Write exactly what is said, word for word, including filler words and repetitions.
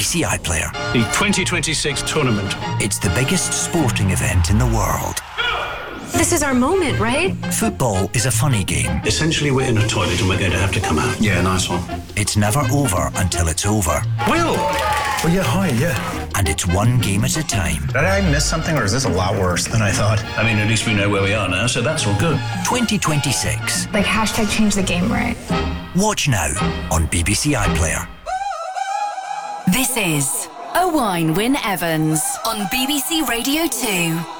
C iPlayer. The twenty twenty-six tournament. It's the biggest sporting event in the world. This is our moment, right? Football is a funny game. Essentially, we're in a toilet and we're going to have to come out. Yeah, nice one. It's never over until it's over. Will! Oh, yeah, hi, yeah. And it's one game at a time. Did I miss something, or is this a lot worse than I thought? I mean, at least we know where we are now, so that's all good. twenty twenty-six. Like hashtag change the game, right? Watch now on B B C iPlayer. This is Owain Wyn Evans on B B C Radio two.